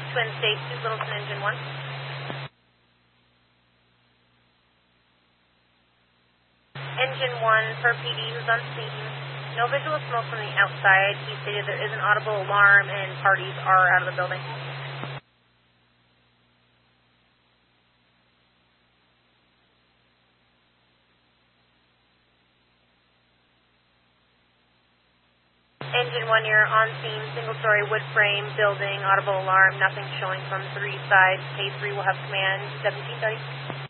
Twin States, Littleton, Engine 1. Engine 1 per PD who's on scene. No visual smoke from the outside. He stated there is an audible alarm and parties are out of the building. Engine 1, you're on scene, single-story wood frame building, audible alarm, nothing showing from 3 sides. K3 will have command 1730.